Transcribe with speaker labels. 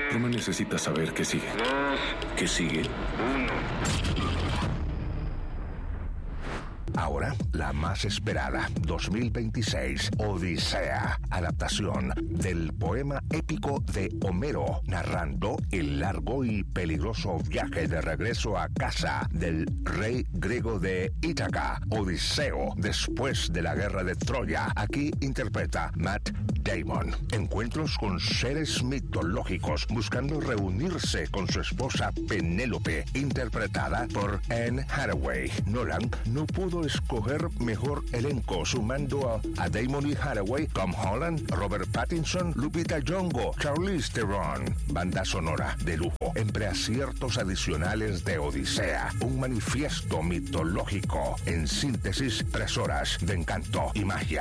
Speaker 1: Roma necesita saber qué sigue. ¿Qué sigue?
Speaker 2: Ahora, la más esperada, 2026, Odisea, adaptación del poema épico de Homero, narrando el largo y peligroso viaje de regreso a casa del rey griego de Ítaca, Odiseo, después de la guerra de Troya. Aquí interpreta Matt Damon. Encuentros con seres mitológicos buscando reunirse con su esposa Penélope, interpretada por Anne Hathaway. Nolan no pudo escoger mejor elenco, sumando a Damon y Hathaway, Tom Holland, Robert Pattinson, Lupita Nyong'o, Charlize Theron. Banda sonora de lujo, entre aciertos adicionales de Odisea, un manifiesto mitológico. En síntesis, 3 horas de encanto y magia.